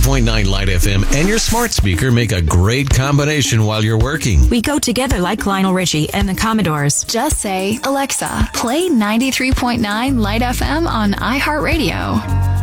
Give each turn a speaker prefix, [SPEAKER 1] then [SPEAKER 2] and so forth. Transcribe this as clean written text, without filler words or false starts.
[SPEAKER 1] 93.9 Light FM and your smart speaker make a great combination while you're working.
[SPEAKER 2] We go together like Lionel Richie and the Commodores.
[SPEAKER 3] Just say, Alexa, play 93.9 Light FM on iHeartRadio.